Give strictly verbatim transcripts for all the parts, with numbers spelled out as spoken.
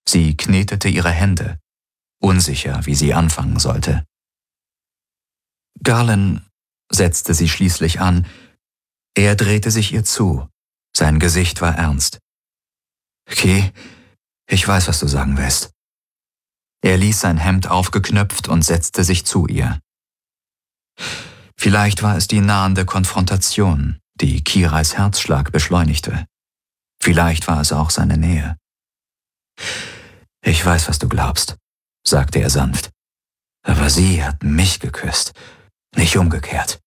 Sie knetete ihre Hände, unsicher, wie sie anfangen sollte. »Garland«, setzte sie schließlich an. Er drehte sich ihr zu. Sein Gesicht war ernst. »Kee, ich weiß, was du sagen willst.« Er ließ sein Hemd aufgeknöpft und setzte sich zu ihr. Vielleicht war es die nahende Konfrontation, die Kirais Herzschlag beschleunigte. Vielleicht war es auch seine Nähe. »Ich weiß, was du glaubst«, sagte er sanft. »Aber sie hat mich geküsst, nicht umgekehrt.«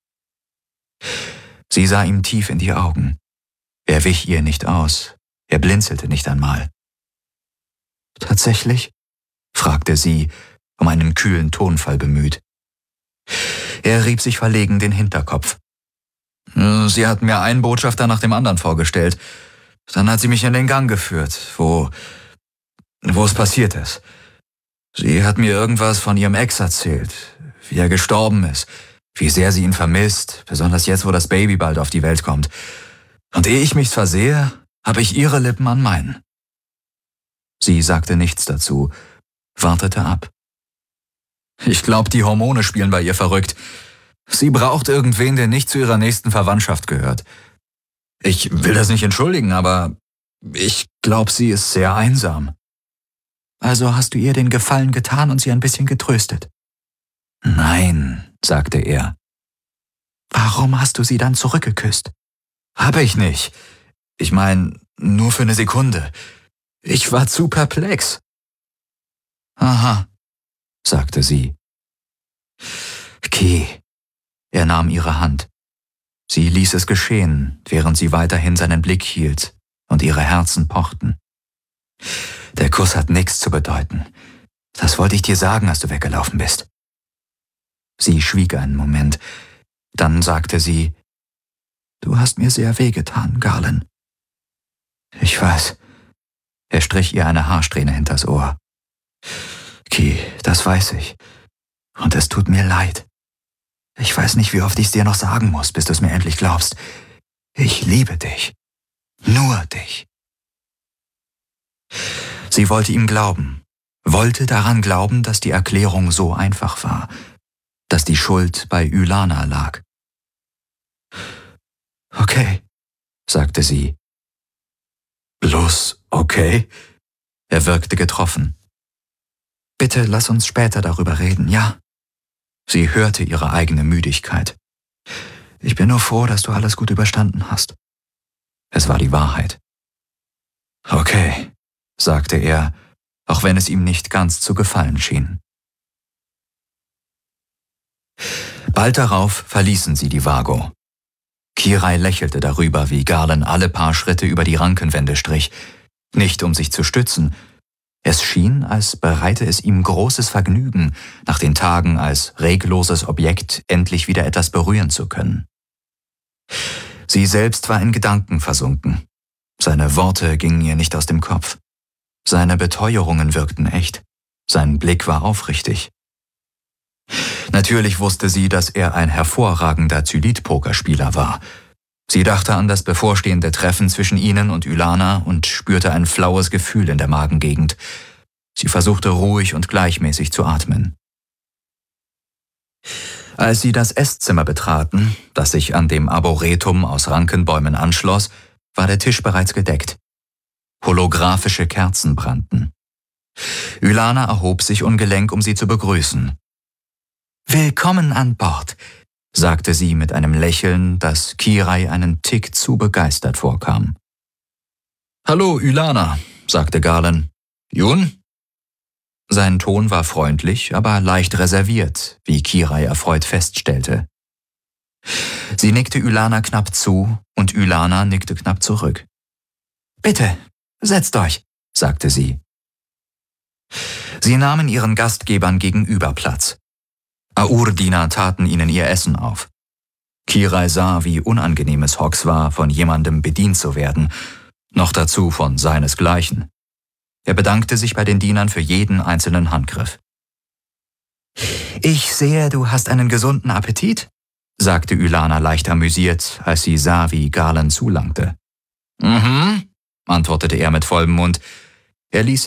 Sie sah ihm tief in die Augen. Er wich ihr nicht aus, er blinzelte nicht einmal. »Tatsächlich?« fragte sie, um einen kühlen Tonfall bemüht. Er rieb sich verlegen den Hinterkopf. »Sie hat mir einen Botschafter nach dem anderen vorgestellt. Dann hat sie mich in den Gang geführt, wo... wo es passiert ist. Sie hat mir irgendwas von ihrem Ex erzählt, wie er gestorben ist, wie sehr sie ihn vermisst, besonders jetzt, wo das Baby bald auf die Welt kommt. Und ehe ich mich versehe, habe ich ihre Lippen an meinen.« Sie sagte nichts dazu, wartete ab. »Ich glaube, die Hormone spielen bei ihr verrückt. Sie braucht irgendwen, der nicht zu ihrer nächsten Verwandtschaft gehört. Ich will das nicht entschuldigen, aber ich glaube, sie ist sehr einsam.« »Also hast du ihr den Gefallen getan und sie ein bisschen getröstet?« »Nein«, sagte er. »Warum hast du sie dann zurückgeküsst?« »Habe ich nicht. Ich meine, nur für eine Sekunde. Ich war zu perplex.« »Aha«, sagte sie. »Kee.« Er nahm ihre Hand. Sie ließ es geschehen, während sie weiterhin seinen Blick hielt und ihre Herzen pochten. »Der Kuss hat nichts zu bedeuten. Das wollte ich dir sagen, als du weggelaufen bist.« Sie schwieg einen Moment. Dann sagte sie, »Du hast mir sehr wehgetan, Garland.« »Ich weiß.« Er strich ihr eine Haarsträhne hinters Ohr. »Kee, das weiß ich. Und es tut mir leid. Ich weiß nicht, wie oft ich es dir noch sagen muss, bis du es mir endlich glaubst. Ich liebe dich. Nur dich.« Sie wollte ihm glauben, wollte daran glauben, dass die Erklärung so einfach war, dass die Schuld bei Ylana lag. »Okay«, sagte sie. »Bloß okay?« Er wirkte getroffen. »Bitte lass uns später darüber reden, ja?« Sie hörte ihre eigene Müdigkeit. »Ich bin nur froh, dass du alles gut überstanden hast.« Es war die Wahrheit. »Okay«, sagte er, auch wenn es ihm nicht ganz zu gefallen schien. Bald darauf verließen sie die Vago. Kirai lächelte darüber, wie Garland alle paar Schritte über die Rankenwände strich, nicht um sich zu stützen. Es schien, als bereite es ihm großes Vergnügen, nach den Tagen als regloses Objekt endlich wieder etwas berühren zu können. Sie selbst war in Gedanken versunken. Seine Worte gingen ihr nicht aus dem Kopf. Seine Beteuerungen wirkten echt. Sein Blick war aufrichtig. Natürlich wusste sie, dass er ein hervorragender Zylit-Pokerspieler war. Sie dachte an das bevorstehende Treffen zwischen ihnen und Ylana und spürte ein flaues Gefühl in der Magengegend. Sie versuchte ruhig und gleichmäßig zu atmen. Als sie das Esszimmer betraten, das sich an dem Arboretum aus Rankenbäumen anschloss, war der Tisch bereits gedeckt. Holographische Kerzen brannten. Ylana erhob sich ungelenk, um sie zu begrüßen. »Willkommen an Bord«, sagte sie mit einem Lächeln, das Kirai einen Tick zu begeistert vorkam. »Hallo, Ylana«, sagte Garland. »Jun?« Sein Ton war freundlich, aber leicht reserviert, wie Kirai erfreut feststellte. Sie nickte Ylana knapp zu und Ylana nickte knapp zurück. »Bitte, setzt euch«, sagte sie. Sie nahmen ihren Gastgebern gegenüber Platz. Aur-Diener taten ihnen ihr Essen auf. Kirai sah, wie unangenehm es Hox war, von jemandem bedient zu werden, noch dazu von seinesgleichen. Er bedankte sich bei den Dienern für jeden einzelnen Handgriff. »Ich sehe, du hast einen gesunden Appetit«, sagte Ylana leicht amüsiert, als sie sah, wie Garland zulangte. »Mhm«, antwortete er mit vollem Mund. Er ließ